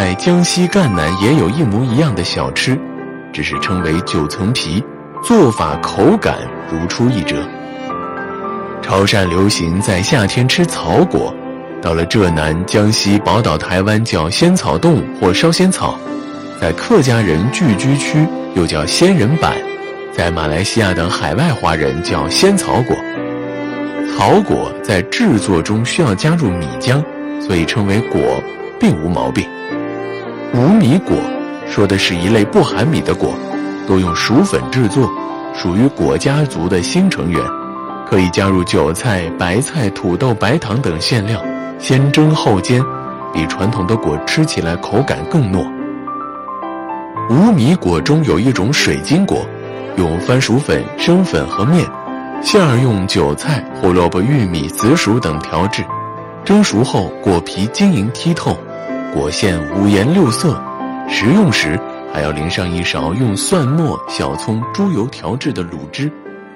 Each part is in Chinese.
在江西赣南也有一模一样的小吃，只是称为9层皮，做法口感如出一辙。潮汕流行在夏天吃草果，到了浙南、江西、宝岛、台湾叫仙草冻或烧仙草，在客家人聚居区又叫仙人板，在马来西亚等海外华人叫仙草果。草果在制作中需要加入米浆，所以称为果，并无毛病。无米果说的是一类不含米的果，多用薯粉制作，属于果家族的新成员，可以加入韭菜、白菜、土豆、白糖等馅料，先蒸后煎，比传统的果吃起来口感更糯。无米果中有一种水晶果，用番薯粉、生粉和面，馅儿用韭菜、胡萝卜、玉米、紫薯等调制，蒸熟后果皮晶莹剔透，果馅五颜六色，食用时还要淋上一勺用蒜末、小葱、猪油调制的卤汁。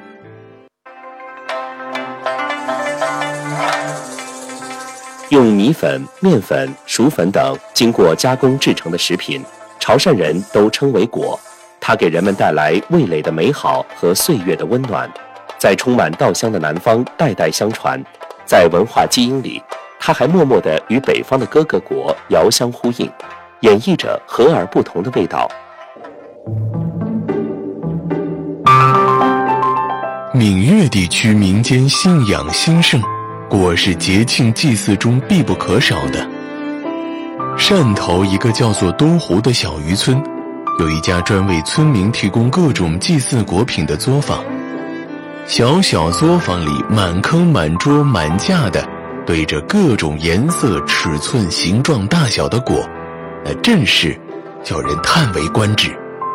用米粉、面粉、薯粉等经过加工制成的食品，潮汕人都称为果，它给人们带来味蕾的美好和岁月的温暖，在充满稻香的南方代代相传，在文化基因里，它还默默地与北方的哥哥果遥相呼应，演绎着和而不同的味道。 闽粤地区民间信仰兴盛，果是节庆祭祀中必不可少的。汕头一个叫做东湖的小渔村，有一家专为村民提供各种祭祀果品的作坊。小小作坊里满坑满桌满架的堆着各种颜色、尺寸、形状、大小的果，那阵势叫人叹为观止。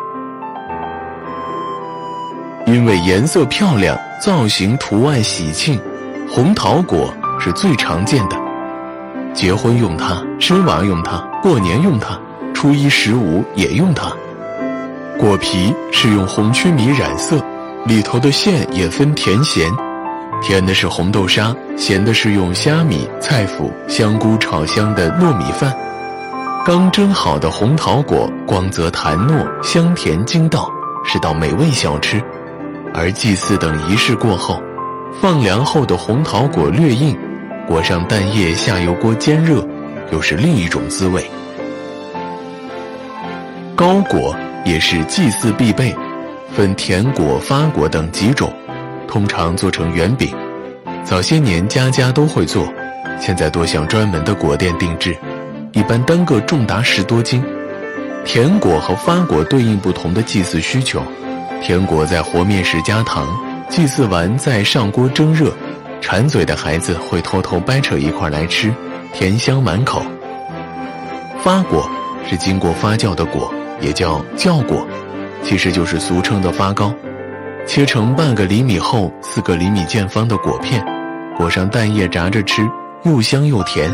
因为颜色漂亮，造型图案喜庆，红桃果是最常见的。结婚用它，生娃用它，过年用它，初一十五也用它。果皮是用红曲米染色，里头的馅也分甜咸，甜的是红豆沙，咸的是用虾米、菜脯、香菇炒香的糯米饭。刚蒸好的红桃果光泽弹糯，香甜筋道，是道美味小吃。而祭祀等仪式过后，放凉后的红桃果略硬，裹上蛋液下油锅煎热，又是另一种滋味。糕果也是祭祀必备，分甜果、发果等几种，通常做成圆饼。早些年家家都会做，现在多向专门的果店定制，一般单个重达10多斤。甜果和发果对应不同的祭祀需求，甜果在和面时加糖，祭祀完再上锅蒸热，馋嘴的孩子会偷偷掰扯一块来吃，甜香满口。发果是经过发酵的果，也叫酵果，其实就是俗称的发糕，切成半个厘米厚、4个厘米见方的果片，裹上蛋液炸着吃，又香又甜。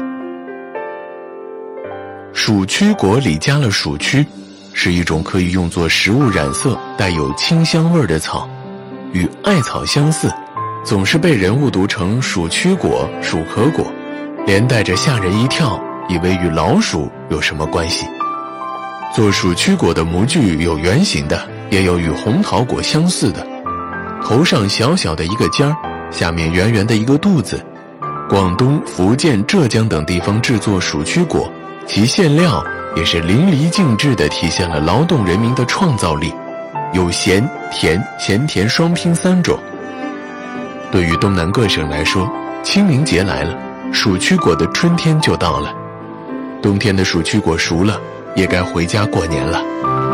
薯曲果里加了薯曲，是一种可以用作食物染色、带有清香味的草，与艾草相似，总是被人误读成鼠曲果、鼠壳果，连带着吓人一跳，以为与老鼠有什么关系。做鼠曲果的模具有圆形的，也有与红桃果相似的，头上小小的一个尖儿，下面圆圆的一个肚子。广东、福建、浙江等地方制作鼠曲果，其馅料也是淋漓尽致地体现了劳动人民的创造力，有咸、甜、咸甜双拼3种。对于东南各省来说，清明节来了，鼠曲果的春天就到了。冬天的鼠曲果熟了，也该回家过年了。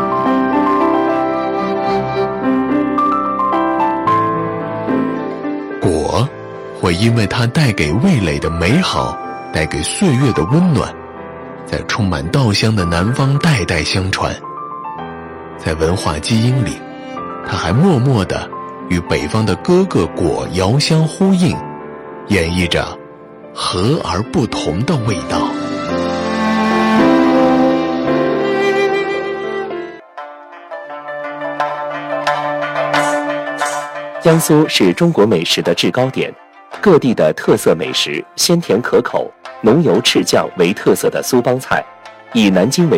果会因为它带给味蕾的美好，带给岁月的温暖，在充满稻香的南方代代相传。在文化基因里，它还默默地与北方的哥哥果遥相呼应，演绎着和而不同的味道。 江苏是中国美食的制高点，各地的特色美食鲜甜可口，浓油赤酱为特色的苏帮菜，以南京为